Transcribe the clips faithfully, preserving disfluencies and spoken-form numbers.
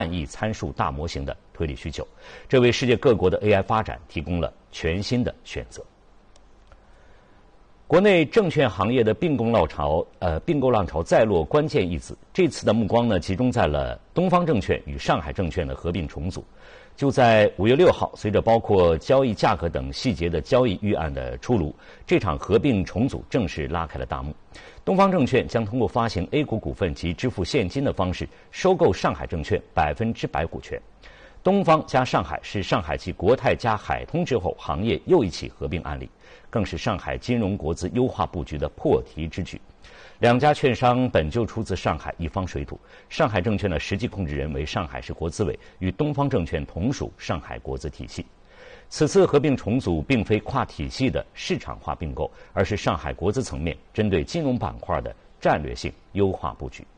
万亿参数大模型的推理需求，这为世界各国的 A I 发展提供了全新的选择。国内证券行业的并购浪潮，呃，并购浪潮再落关键一子。这次的目光呢，集中在了东方证券与上海证券的合并重组。就在五月六号，随着包括交易价格等细节的交易预案的出炉，这场合并重组正式拉开了大幕。东方证券将通过发行 A 股股份及支付现金的方式，收购上海证券百分之百股权。东方加上海是上海继国泰加海通之后行业又一起合并案例，更是上海金融国资优化布局的破题之举。两家券商本就出自上海一方水土，上海证券的实际控制人为上海市国资委，与东方证券同属上海国资体系。此次合并重组并非跨体系的市场化并购，而是上海国资层面针对金融板块的战略性优化布局。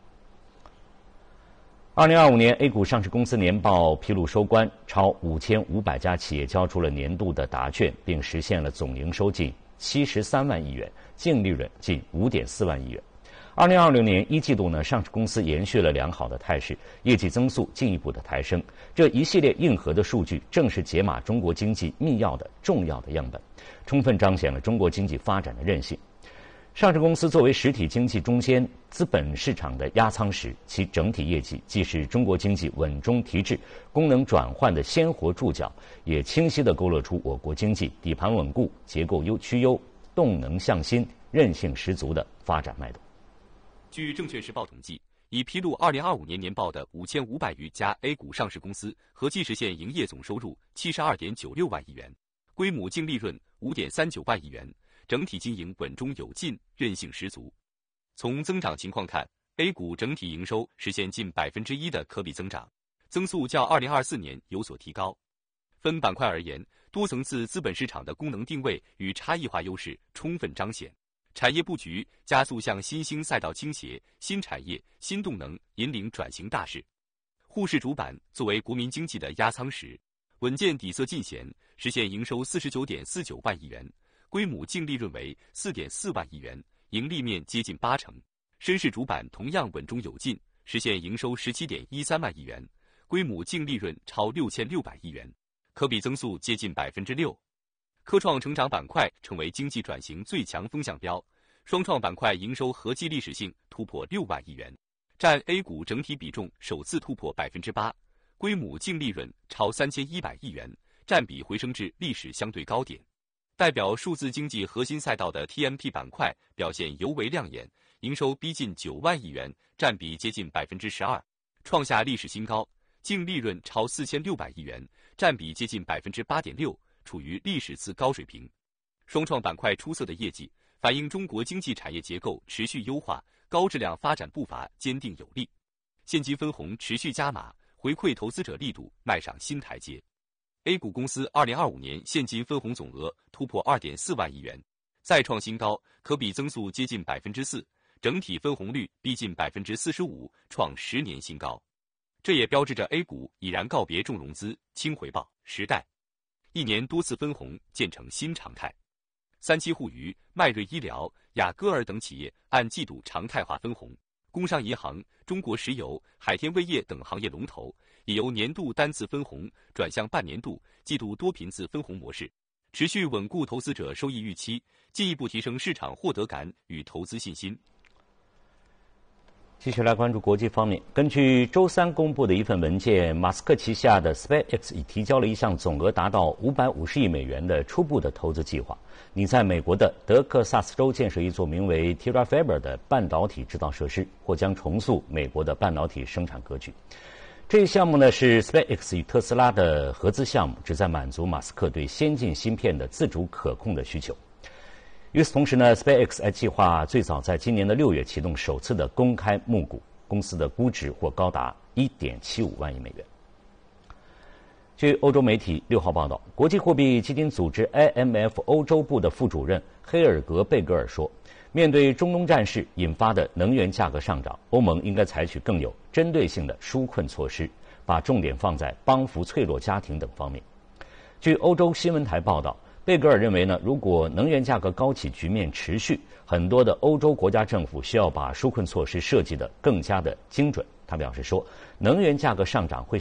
二零二五年 A 股上市公司年报披露收官，超五千五百家企业交出了年度的答卷，并实现了总营收近七十三万亿元，净利润近五点四万亿元。二零二六年一季度呢，上市公司延续了良好的态势，业绩增速进一步的抬升。这一系列硬核的数据，正是解码中国经济密钥的重要的样本，充分彰显了中国经济发展的韧性。上市公司作为实体经济中间资本市场的压舱石，其整体业绩既是中国经济稳中提质、功能转换的鲜活注脚，也清晰地勾勒出我国经济底盘稳固、结构优趋优、动能向新、韧性十足的发展脉动。 据证券时报统计，已披露二零二五年年报的五千五百余家 A 股上市公司，合计实现营业总收入七十二点九六万亿元，规模净利润五点三九万亿元。整体经营稳中有进，韧性十足。从增长情况看 ，A 股整体营收实现近百分之一的可比增长，增速较二零二四年有所提高。分板块而言，多层次资本市场的功能定位与差异化优势充分彰显，产业布局加速向新兴赛道倾斜，新产业、新动能引领转型大势。沪市主板作为国民经济的压舱石，稳健底色尽显，实现营收四十九点四九万亿元。规模净利润为 四点四万亿元，盈利面接近八成。深市主板同样稳中有进，实现营收 十七点一三万亿元，规模净利润超六千六百亿元，可比增速接近 百分之六。科创成长板块成为经济转型最强风向标，双创板块营收合计历史性突破六万亿元，占 A 股整体比重首次突破 百分之八， 规模净利润超三千一百亿元，占比回升至历史相对高点。代表数字经济核心赛道的 T M T 板块表现尤为亮眼，营收逼近九万亿元，占比接近 百分之十二， 创下历史新高，净利润超四千六百亿元，占比接近 百分之八点六， 处于历史次高水平。双创板块出色的业绩反映中国经济产业结构持续优化，高质量发展步伐坚定有力。现金分红持续加码，回馈投资者力度迈上新台阶。A 股公司二零二五年现金分红总额突破 二点四万亿元，再创新高，可比增速接近 百分之四， 整体分红率逼近 百分之四十五， 创十年新高。这也标志着 A 股已然告别重融资、轻回报时代，一年多次分红渐成新常态。三七互娱、迈瑞医疗、雅戈尔等企业按季度常态化分红，工商银行、中国石油、海天味业等行业龙头也由年度单次分红转向半年度、季度多频次分红模式，持续稳固投资者收益预期，进一步提升市场获得感与投资信心。 继续来关注国际方面，根据周三公布的一份文件，马斯克旗下的 SpaceX 已提交了一项总额达到五百五十亿美元的初步的投资计划，拟在美国的德克萨斯州建设一座名为 Terrafiber 的半导体制造设施，或将重塑美国的半导体生产格局。这一项目呢是 SpaceX 与特斯拉的合资项目，旨在满足马斯克对先进芯片的自主可控的需求。与此同时呢 ，SpaceX 计划最早在今年的六月启动首次的公开募股，公司的估值或高达 一点七五万亿美元。据欧洲媒体六号报道，国际货币基金组织 I M F 欧洲部的副主任黑尔格贝格尔说，面对中东战事引发的能源价格上涨，欧盟应该采取更有针对性的纾困措施，把重点放在帮扶脆弱家庭等方面。据欧洲新闻台报道，贝格尔认为呢，如果能源价格高企局面持续，很多的欧洲国家政府需要把纾困措施设计得更加的精准。他他表示说，能源价格上涨会